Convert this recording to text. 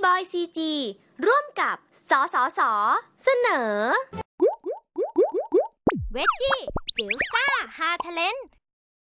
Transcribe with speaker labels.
Speaker 1: บอยซีจีร่วมกับสสส.เสนอเวกกี้จิ๋วซ่าฮาเทเลน